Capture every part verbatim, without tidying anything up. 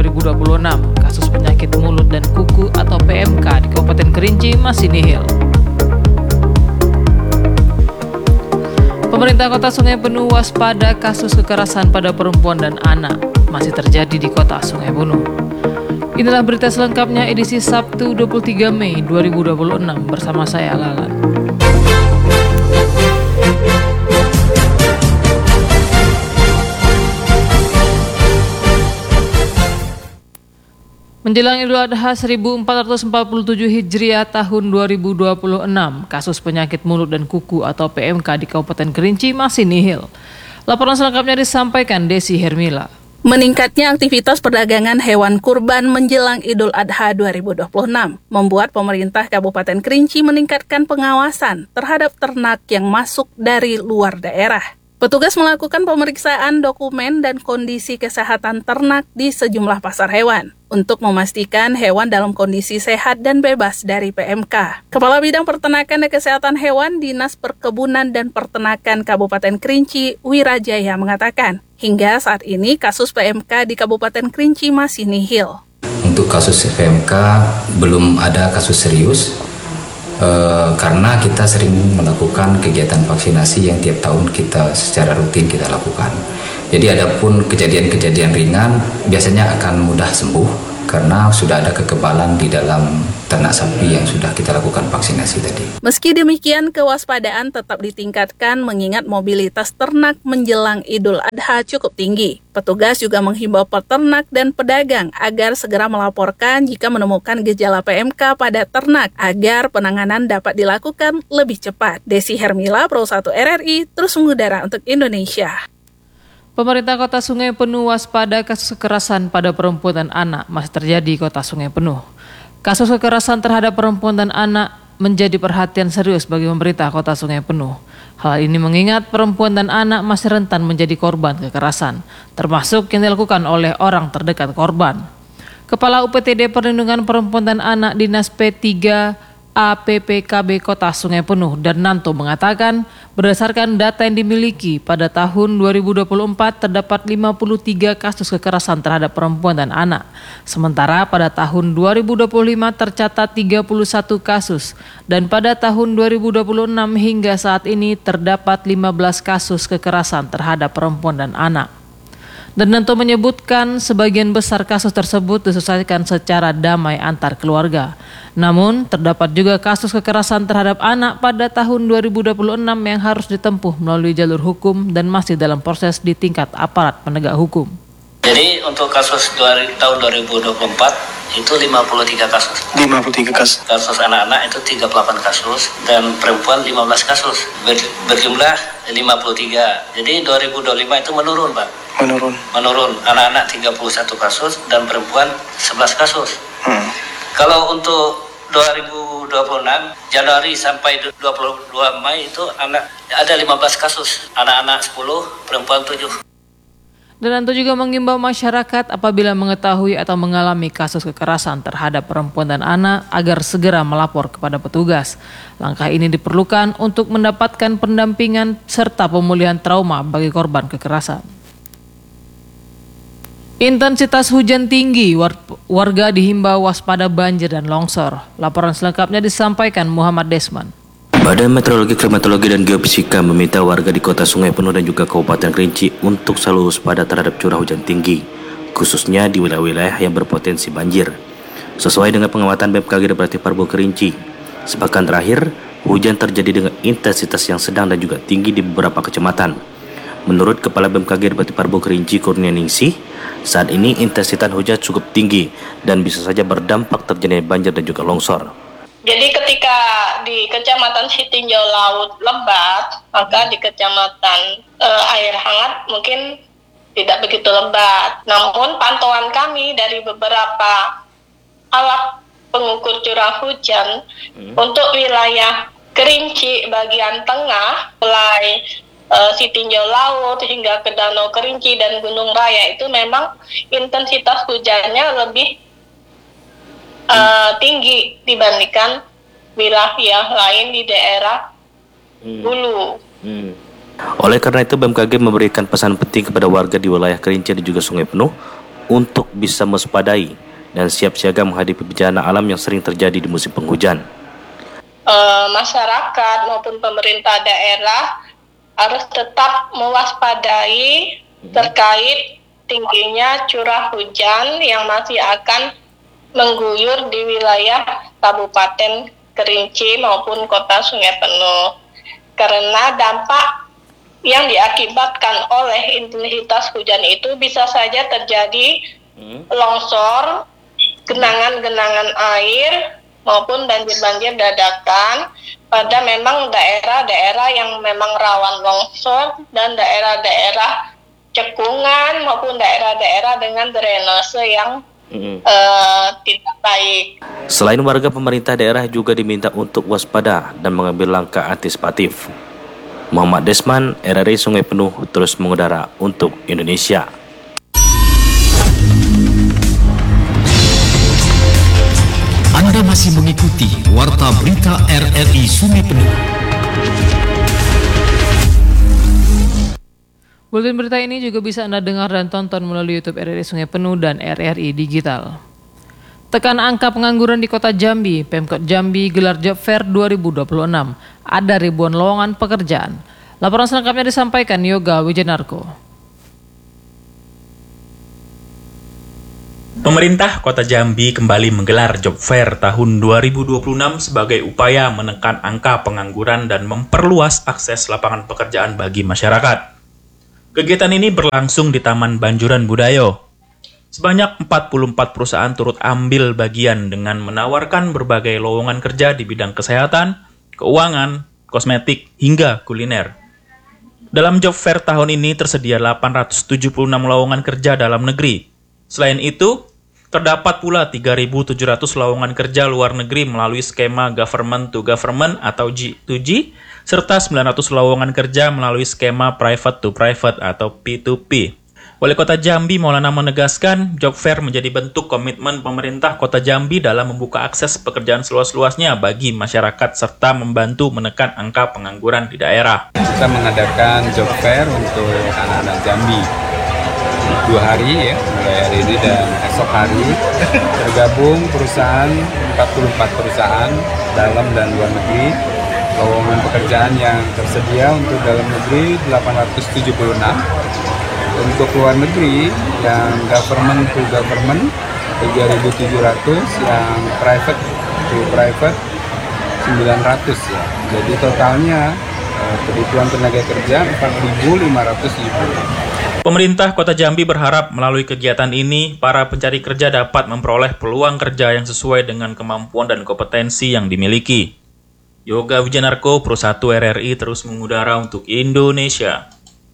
ribu dua puluh enam, kasus penyakit mulut dan kuku atau P M K di Kabupaten Kerinci masih nihil. Pemerintah Kota Sungai Penuh waspada kasus kekerasan pada perempuan dan anak masih terjadi di Kota Sungai Penuh. Inilah berita selengkapnya edisi Sabtu dua puluh tiga Mei dua ribu dua puluh enam bersama saya Lalan. Menjelang Idul Adha seribu empat ratus empat puluh tujuh Hijriah tahun dua ribu dua puluh enam, kasus penyakit mulut dan kuku atau P M K di Kabupaten Kerinci masih nihil. Laporan selengkapnya disampaikan Desi Hermila. Meningkatnya aktivitas perdagangan hewan kurban menjelang Idul Adha dua ribu dua puluh enam membuat pemerintah Kabupaten Kerinci meningkatkan pengawasan terhadap ternak yang masuk dari luar daerah. Petugas melakukan pemeriksaan dokumen dan kondisi kesehatan ternak di sejumlah pasar hewan untuk memastikan hewan dalam kondisi sehat dan bebas dari P M K. Kepala Bidang Peternakan dan Kesehatan Hewan Dinas Perkebunan dan Peternakan Kabupaten Kerinci, Wirajaya mengatakan, hingga saat ini kasus P M K di Kabupaten Kerinci masih nihil. Untuk kasus P M K belum ada kasus serius. Uh, karena kita sering melakukan kegiatan vaksinasi yang tiap tahun kita secara rutin kita lakukan. Jadi adapun kejadian-kejadian ringan biasanya akan mudah sembuh karena sudah ada kekebalan di dalam ternak sapi yang sudah kita lakukan vaksinasi tadi. Meski demikian, kewaspadaan tetap ditingkatkan mengingat mobilitas ternak menjelang Idul Adha cukup tinggi. Petugas juga menghimbau peternak dan pedagang agar segera melaporkan jika menemukan gejala P M K pada ternak agar penanganan dapat dilakukan lebih cepat. Desi Hermila, Pro satu R R I, terus mengudara untuk Indonesia. Pemerintah Kota Sungai Penuh waspada kasus kekerasan pada perempuan dan anak masih terjadi di Kota Sungai Penuh. Kasus kekerasan terhadap perempuan dan anak menjadi perhatian serius bagi pemerintah Kota Sungai Penuh. Hal ini mengingat perempuan dan anak masih rentan menjadi korban kekerasan, termasuk yang dilakukan oleh orang terdekat korban. Kepala U P T D Perlindungan Perempuan dan Anak Dinas P tiga A P P K B Kota Sungai Penuh, Darnanto mengatakan, berdasarkan data yang dimiliki pada tahun dua ribu dua puluh empat terdapat lima puluh tiga kasus kekerasan terhadap perempuan dan anak. Sementara pada tahun dua ribu dua puluh lima tercatat tiga puluh satu kasus dan pada tahun dua ribu dua puluh enam hingga saat ini terdapat lima belas kasus kekerasan terhadap perempuan dan anak. Darnanto menyebutkan sebagian besar kasus tersebut diselesaikan secara damai antar keluarga. Namun, terdapat juga kasus kekerasan terhadap anak pada tahun dua ribu dua puluh enam yang harus ditempuh melalui jalur hukum dan masih dalam proses di tingkat aparat penegak hukum. Jadi untuk kasus dua, tahun dua ribu dua puluh empat itu lima puluh tiga kasus. lima puluh tiga kasus. Kasus anak-anak itu tiga puluh delapan kasus dan perempuan lima belas kasus. Ber, berjumlah lima puluh tiga. Jadi dua ribu dua puluh lima itu menurun, Pak. Menurun. Menurun. Anak-anak tiga puluh satu kasus dan perempuan sebelas kasus. Hmm. Kalau untuk dua ribu dua puluh enam Januari sampai dua puluh dua Mei itu anak ada lima belas kasus. Anak-anak sepuluh, perempuan tujuh. Darnanto juga mengimbau masyarakat apabila mengetahui atau mengalami kasus kekerasan terhadap perempuan dan anak agar segera melapor kepada petugas. Langkah ini diperlukan untuk mendapatkan pendampingan serta pemulihan trauma bagi korban kekerasan. Intensitas hujan tinggi, warga dihimbau waspada banjir dan longsor. Laporan selengkapnya disampaikan Muhammad Desman. Badan Meteorologi, Klimatologi, dan Geofisika meminta warga di Kota Sungai Penuh dan juga Kabupaten Kerinci untuk selalu waspada terhadap curah hujan tinggi, khususnya di wilayah-wilayah yang berpotensi banjir. Sesuai dengan pengamatan B M K G Depati Parbo Kerinci, sepekan terakhir, hujan terjadi dengan intensitas yang sedang dan juga tinggi di beberapa kecamatan. Menurut Kepala B M K G Depati Parbo Kerinci, Kurnianingsih, saat ini intensitas hujan cukup tinggi dan bisa saja berdampak terjadinya banjir dan juga longsor. Jadi ketika di Kecamatan Sitinjau Laut lebat, maka di Kecamatan e, Air Hangat mungkin tidak begitu lebat. Namun pantauan kami dari beberapa alat pengukur curah hujan hmm. untuk wilayah Kerinci bagian tengah, mulai e, Sitinjau Laut hingga ke Danau Kerinci dan Gunung Raya itu memang intensitas hujannya lebih Uh, tinggi dibandingkan wilayah lain di daerah hmm. Hulu. Hmm. Oleh karena itu B M K G memberikan pesan penting kepada warga di wilayah Kerinci dan juga Sungai Penuh untuk bisa mewaspadai dan siap siaga menghadapi bencana alam yang sering terjadi di musim penghujan. E, masyarakat maupun pemerintah daerah harus tetap mewaspadai terkait tingginya curah hujan yang masih akan mengguyur di wilayah Kabupaten Kerinci maupun Kota Sungai Penuh. Karena dampak yang diakibatkan oleh intensitas hujan itu bisa saja terjadi longsor, genangan-genangan air, maupun banjir-banjir dadakan pada memang daerah-daerah yang memang rawan longsor dan daerah-daerah cekungan maupun daerah-daerah dengan drainase yang mm-hmm. uh, tidak baik. Selain warga, pemerintah daerah juga diminta untuk waspada dan mengambil langkah antisipatif. Muhammad Desman, R R I Sungai Penuh, terus mengudara untuk Indonesia. Anda masih mengikuti Warta Berita R R I Sungai Penuh. Buletin berita ini juga bisa Anda dengar dan tonton melalui YouTube R R I Sungai Penuh dan R R I Digital. Tekan angka pengangguran di Kota Jambi, Pemkot Jambi gelar Job Fair dua ribu dua puluh enam. Ada ribuan lowongan pekerjaan. Laporan selengkapnya disampaikan Yoga Wijanarko. Pemerintah Kota Jambi kembali menggelar Job Fair tahun dua ribu dua puluh enam sebagai upaya menekan angka pengangguran dan memperluas akses lapangan pekerjaan bagi masyarakat. Kegiatan ini berlangsung di Taman Banjuran Budayo. Sebanyak empat puluh empat perusahaan turut ambil bagian dengan menawarkan berbagai lowongan kerja di bidang kesehatan, keuangan, kosmetik, hingga kuliner. Dalam Job Fair tahun ini tersedia delapan ratus tujuh puluh enam lowongan kerja dalam negeri. Selain itu, terdapat pula tiga ribu tujuh ratus lowongan kerja luar negeri melalui skema Government to Government atau G to G, serta sembilan ratus lowongan kerja melalui skema Private to Private atau P to P. Wali Kota Jambi Maulana menegaskan, Job Fair menjadi bentuk komitmen pemerintah Kota Jambi dalam membuka akses pekerjaan seluas-luasnya bagi masyarakat serta membantu menekan angka pengangguran di daerah. Kita mengadakan Job Fair untuk anak-anak Jambi. Dua hari ya, mulai hari ini dan esok hari tergabung perusahaan empat puluh empat perusahaan dalam dan luar negeri. Lowongan pekerjaan yang tersedia untuk dalam negeri delapan ratus tujuh puluh enam. Untuk luar negeri yang government to government tiga ribu tujuh ratus, yang private to private sembilan ratus ya. Jadi totalnya kebutuhan tenaga kerja empat ribu lima ratus ribu. Pemerintah Kota Jambi berharap melalui kegiatan ini, para pencari kerja dapat memperoleh peluang kerja yang sesuai dengan kemampuan dan kompetensi yang dimiliki. Yoga Wijanarko, Pro satu R R I terus mengudara untuk Indonesia.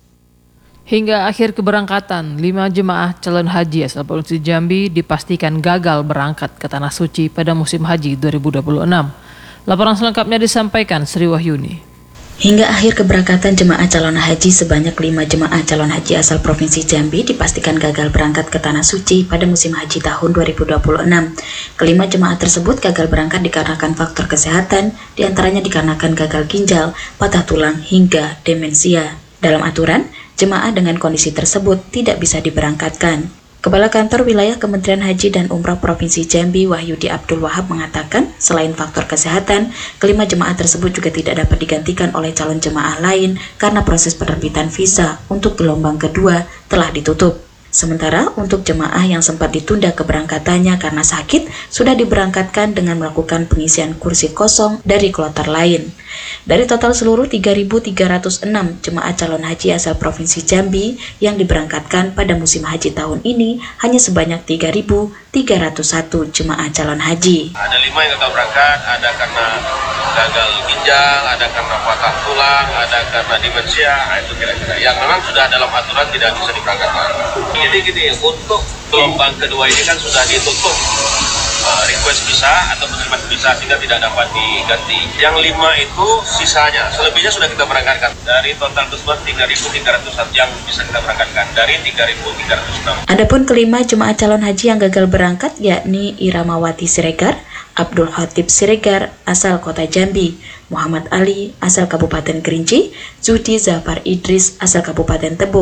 Hingga akhir keberangkatan, lima jemaah calon haji asal Provinsi Jambi dipastikan gagal berangkat ke Tanah Suci pada musim haji dua ribu dua puluh enam. Laporan selengkapnya disampaikan Sri Wahyuni. Hingga akhir keberangkatan jemaah calon haji, sebanyak lima jemaah calon haji asal Provinsi Jambi dipastikan gagal berangkat ke Tanah Suci pada musim haji tahun dua ribu dua puluh enam. Kelima jemaah tersebut gagal berangkat dikarenakan faktor kesehatan, diantaranya dikarenakan gagal ginjal, patah tulang, hingga demensia. Dalam aturan, jemaah dengan kondisi tersebut tidak bisa diberangkatkan. Kepala Kantor Wilayah Kementerian Haji dan Umrah Provinsi Jambi, Wahyudi Abdul Wahab mengatakan, selain faktor kesehatan, kelima jemaah tersebut juga tidak dapat digantikan oleh calon jemaah lain karena proses penerbitan visa untuk gelombang kedua telah ditutup. Sementara untuk jemaah yang sempat ditunda keberangkatannya karena sakit, sudah diberangkatkan dengan melakukan pengisian kursi kosong dari kloter lain. Dari total seluruh tiga ribu tiga ratus enam jemaah calon haji asal Provinsi Jambi yang diberangkatkan pada musim haji tahun ini, hanya sebanyak tiga ribu tiga ratus satu jemaah calon haji. Ada lima yang gagal berangkat, ada karena gagal ginjal, ada karena patah tulang, ada karena demensia, itu kira-kira yang memang sudah dalam aturan tidak bisa diberangkatkan. Jadi gini, untuk gelombang kedua ini kan sudah ditutup uh, request visa atau penerima visa sehingga tidak dapat diganti. Yang lima itu sisanya, selebihnya sudah kita berangkatkan. Dari total tersebut tiga ribu tiga ratus satu yang bisa kita berangkatkan dari tiga ribu tiga ratus enam. Adapun kelima jemaah calon haji yang gagal berangkat yakni Iramawati Siregar, Abdul Khatib Siregar asal Kota Jambi, Muhammad Ali asal Kabupaten Kerinci, Zudi Zafar Idris asal Kabupaten Tebo,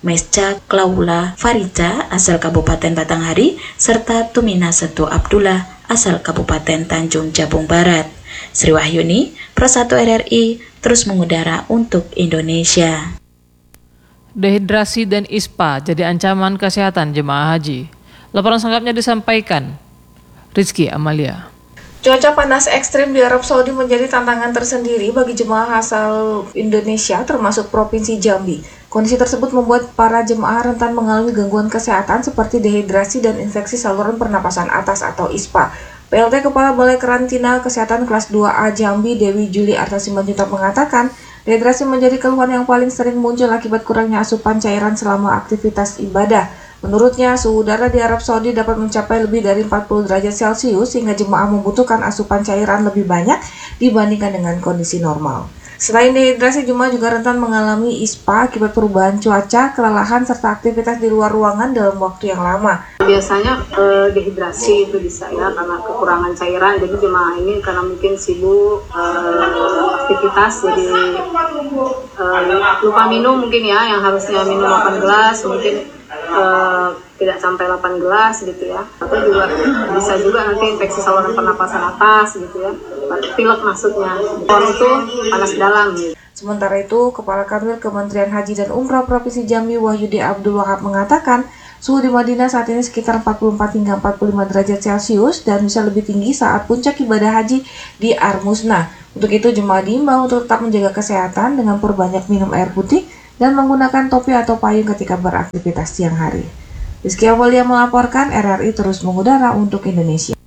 Mesca Klaula Farija asal Kabupaten Batanghari, serta Tumina Setu Abdullah asal Kabupaten Tanjung Jabung Barat. Sri Wahyuni, Pro satu R R I, terus mengudara untuk Indonesia. Dehidrasi dan ispa jadi ancaman kesehatan jemaah haji. Laporan selengkapnya disampaikan Rizky Amalia. Cuaca panas ekstrim di Arab Saudi menjadi tantangan tersendiri bagi jemaah asal Indonesia termasuk Provinsi Jambi. Kondisi tersebut membuat para jemaah rentan mengalami gangguan kesehatan seperti dehidrasi dan infeksi saluran pernapasan atas atau ispa. P L T Kepala Balai Karantina Kesehatan Kelas dua A Jambi Dewi Juli Arta Simanjuntak mengatakan, dehidrasi menjadi keluhan yang paling sering muncul akibat kurangnya asupan cairan selama aktivitas ibadah. Menurutnya, suhu udara di Arab Saudi dapat mencapai lebih dari empat puluh derajat Celcius sehingga jemaah membutuhkan asupan cairan lebih banyak dibandingkan dengan kondisi normal. Selain dehidrasi, jemaah juga rentan mengalami ispa akibat perubahan cuaca, kelelahan, serta aktivitas di luar ruangan dalam waktu yang lama. Biasanya eh, dehidrasi itu bisa ya karena kekurangan cairan, jadi jemaah ini karena mungkin sibuk eh, aktivitas jadi eh, lupa minum mungkin ya, yang harusnya minum delapan gelas mungkin Uh, tidak sampai delapan gelas gitu ya, atau juga bisa juga nanti infeksi saluran pernapasan atas gitu ya, pilek maksudnya, orang itu panas dalam gitu. Sementara itu, Kepala Kanwil Kementerian Haji dan Umrah Provinsi Jambi Wahyudi Abdul Wahab mengatakan, suhu di Madinah saat ini sekitar empat puluh empat hingga empat puluh lima derajat Celcius dan bisa lebih tinggi saat puncak ibadah haji di Armusna. Untuk itu, jemaah diimbau untuk tetap menjaga kesehatan dengan perbanyak minum air putih dan menggunakan topi atau payung ketika beraktivitas siang hari. Rizky Amalia melaporkan, R R I terus mengudara untuk Indonesia.